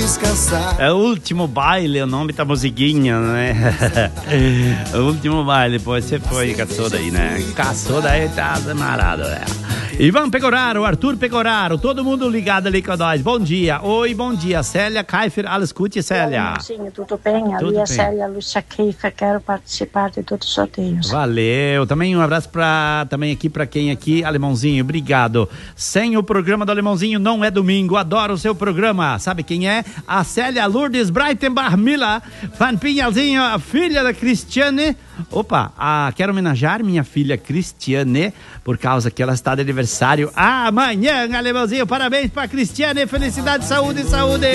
descansar. É o último baile, o nome da musiquinha, né? O último baile, depois você foi, caçou daí, né? Caçou daí, tá amarado, né? Ivan Pegoraro, Arthur Pegoraro, todo mundo ligado ali com nós. Bom dia. Oi, bom dia. Célia Kaifer, escute, Célia. Sim, tudo bem? Tudo Ali é bem. Célia Lúcia Kaifer, quero participar de todos os sorteios. Valeu. Também um abraço também aqui pra quem aqui, Alemãozinho, obrigado. Sem o programa do Alemãozinho não é domingo, adoro o seu programa. Sabe quem é? A Célia Lourdes Breitenbach Mila, Van Pinhalzinho, a filha da Cristiane. Opa, quero homenagear minha filha Cristiane, por causa que ela está de aniversário amanhã, Alemãozinho. Parabéns pra Cristiane, felicidade, saúde, saúde.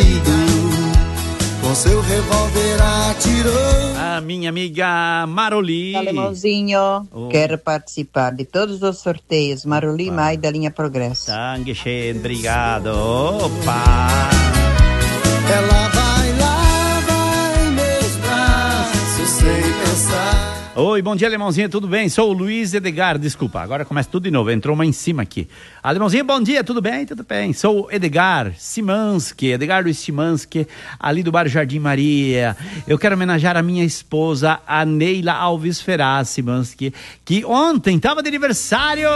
Com seu revólver atirou. A minha amiga Maroli. Alemãozinho, quero participar de todos os sorteios. Maroli Mai da linha Progresso. Dankeschön, obrigado. Opa! Ela vai meus braços sem pensar. Oi, bom dia, Alemãozinho, tudo bem? Sou o Luiz Edgar, desculpa, agora começa tudo de novo, entrou uma em cima aqui. Alemãozinho, bom dia, tudo bem? Tudo bem. Sou o Edgar Simanski, Edgar Luiz Simanski, ali do bairro Jardim Maria. Eu quero homenagear a minha esposa, a Neila Alves Ferraz Simanski, que ontem estava de aniversário.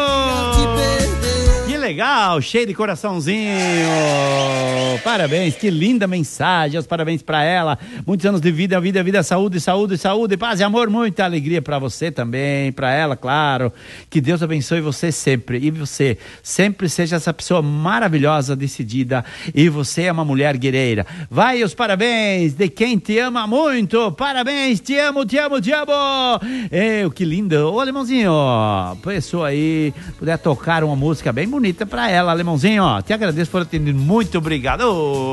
Que legal, cheio de coraçãozinho. Parabéns, que linda mensagem. Os parabéns pra ela. Muitos anos de vida, saúde, saúde, saúde, paz e amor. Muita alegria pra você também, pra ela, claro. Que Deus abençoe você sempre. E você sempre seja essa pessoa maravilhosa, decidida. E você é uma mulher guerreira. Vai os parabéns de quem te ama muito. Parabéns, te amo, te amo, te amo. Que lindo. Ô, Alemãozinho, pessoa aí, puder tocar uma música bem bonita pra ela, Alemãozinho, ó. Te agradeço por atender, muito obrigado.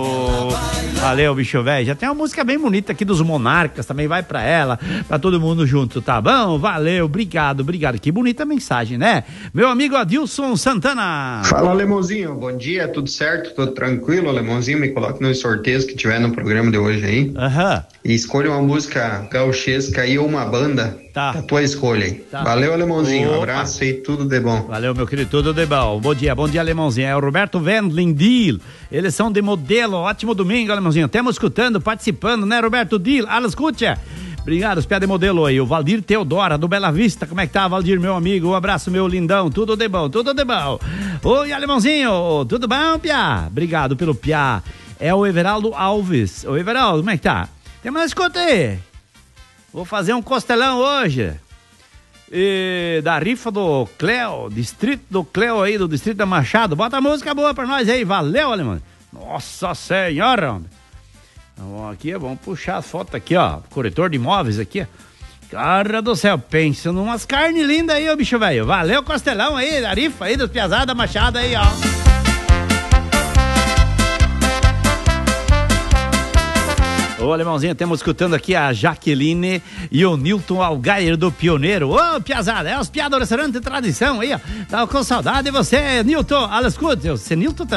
Valeu, bicho velho. Já tem uma música bem bonita aqui dos Monarcas, também vai pra ela, pra todo mundo junto, tá bom? Valeu, obrigado. Que bonita mensagem, né? Meu amigo Adilson Santana. Fala, Alemãozinho, bom dia, tudo certo? Tudo tranquilo, Alemãozinho? Me coloque nos sorteios que tiver no programa de hoje aí. E escolha uma música gauchesca aí ou uma banda. Tá. A tua escolha aí. Tá. Valeu, Alemãozinho. Opa. Abraço aí, tudo de bom. Valeu, meu querido, tudo de bom. Bom dia, Alemãozinho. É o Roberto Wendling Dill. Eles são de modelo. Ótimo domingo, Alemãozinho. Estamos escutando, participando, né, Roberto Dill? Escuta. Obrigado, os pés de modelo aí. O Valdir Teodora, do Bela Vista. Como é que tá, Valdir, meu amigo? Um abraço, meu lindão. Tudo de bom, tudo de bom. Oi, Alemãozinho. Tudo bom, Piá? Obrigado pelo Piá. É o Everaldo Alves. Ô, Everaldo, como é que tá? Tem mais escuta aí. Vou fazer um costelão hoje. Da rifa do Cleo, distrito do Cleo aí, do distrito da Machado. Bota a música boa pra nós aí. Valeu, Alemão. Nossa Senhora. Então, aqui, vamos puxar as fotos aqui, ó. Corretor de imóveis aqui, ó. Cara do céu, pensa numas carnes lindas aí, ô bicho velho. Valeu, costelão aí, da rifa aí, dos piazadas Machado aí, ó. Ô, Alemãozinho, estamos escutando aqui a Jaqueline e o Nilton Algair do Pioneiro. Ô, piazada, é os piados do restaurante de tradição aí, ó. Tava com saudade de você, Nilton. Escute, você, Nilton,